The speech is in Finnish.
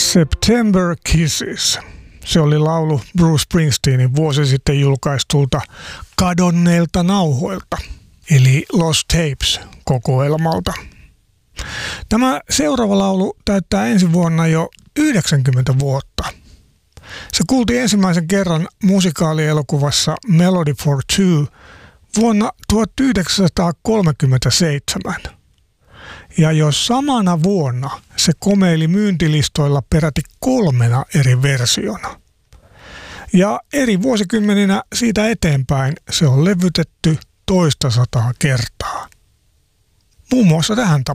September Kisses. Se oli laulu Bruce Springsteenin vuosi sitten julkaistulta Kadonneilta nauhoilta, eli Lost Tapes-kokoelmalta. Tämä seuraava laulu täyttää ensi vuonna jo 90 vuotta. Se kuultiin ensimmäisen kerran musikaalielokuvassa Melody for Two vuonna 1937. Ja jo samana vuonna se komeili myyntilistoilla peräti 3 eri versiona. Ja eri vuosikymmeninä siitä eteenpäin se on levytetty toista 100 kertaa. Muun muassa tähän